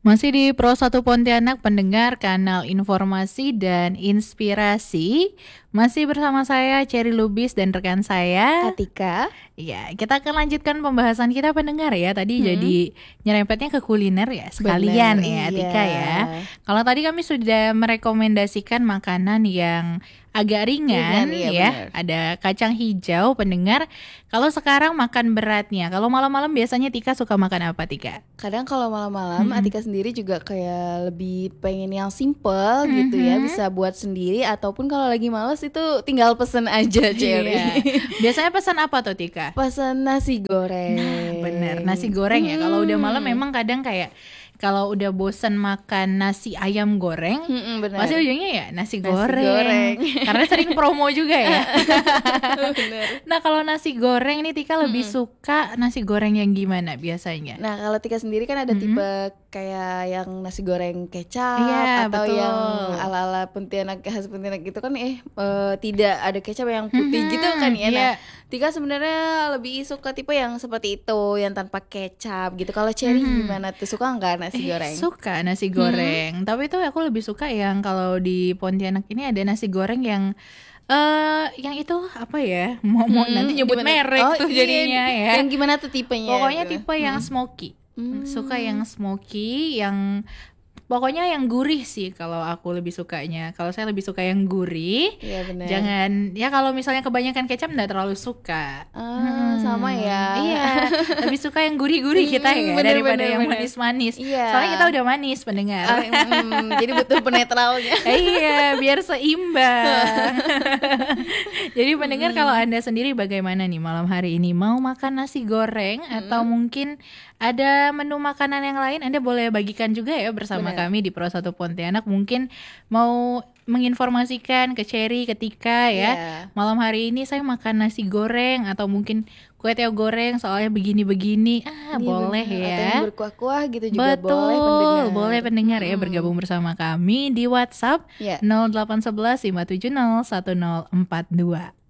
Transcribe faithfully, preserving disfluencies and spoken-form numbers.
Masih di Pro satu Pontianak, pendengar kanal informasi dan inspirasi. Masih bersama saya Cherry Lubis dan rekan saya Atika. Iya, kita akan lanjutkan pembahasan kita pendengar ya. Tadi Hmm. jadi nyerempetnya ke kuliner ya sekalian Bener, ya iya. Atika ya. Kalau tadi kami sudah merekomendasikan makanan yang agak ringan, Ringan, iya, ya. bener. Ada kacang hijau pendengar. Kalau sekarang makan beratnya. Kalau malam-malam biasanya Tika suka makan apa Tika? Kadang kalau malam-malam Mm-mm. Atika sendiri juga kayak lebih pengen yang simple gitu ya, Mhm. bisa buat sendiri ataupun kalau lagi males itu tinggal pesen aja Cherry. Iya. Biasanya pesan apa tuh Tika? Pesen nasi goreng. Nah, bener, nasi goreng ya. Kalau udah malam Hmm. memang kadang kayak kalau udah bosan makan nasi ayam goreng, Mm-mm, bener. pasti ujungnya ya nasi Nasi goreng. goreng. Karena sering promo juga ya. Bener. Nah, kalau nasi goreng nih Tika lebih Mm-mm. suka nasi goreng yang gimana biasanya? Nah, kalau Tika sendiri kan ada Mm-mm. tipe kayak yang nasi goreng kecap Iya, atau betul. yang ala-ala Pontianak khas Pontianak gitu kan eh, eh, tidak ada kecap yang putih Mhm, gitu kan ya. Nah, iya. Tika sebenarnya lebih suka tipe yang seperti itu, yang tanpa kecap gitu. Kalau Cherry Mhm. gimana tuh? Suka nggak nasi Eh, goreng? suka nasi goreng. Tapi itu aku lebih suka yang kalau di Pontianak ini ada nasi goreng yang eh yang itu apa ya? Mau mau Hmm, nanti nyebut gimana? merek Oh, tuh iya. jadinya ya. Yang gimana tuh tipenya? Pokoknya tuh? tipe yang Hmm. smoky. Hmm. Suka yang smoky, yang pokoknya yang gurih sih kalau aku lebih sukanya. Kalau saya lebih suka yang gurih. Iya benar. Jangan ya kalau misalnya kebanyakan kecap enggak terlalu suka. Ah, sama ya. Iya, lebih suka yang gurih-gurih kita ya Hmm, bener, daripada bener, yang bener. manis-manis. Iya. Soalnya kita udah manis pendengar. Ah, mm, jadi butuh penetralnya. Iya, biar seimbang. Jadi pendengar, kalau Anda sendiri bagaimana nih malam hari ini? Mau makan nasi goreng atau mungkin ada menu makanan yang lain? Anda boleh bagikan juga ya bersama Benar. kami di Pro satu Pontianak. Mungkin mau menginformasikan ke Cherry, ketika ya Iya. malam hari ini saya makan nasi goreng atau mungkin kue teo goreng soalnya begini-begini. Ah, Iya, boleh bener. ya. Atau yang berkuah-kuah gitu juga Betul, boleh pendengar. boleh pendengar ya bergabung bersama kami di WhatsApp Ya. nol delapan satu satu lima tujuh nol satu nol empat dua.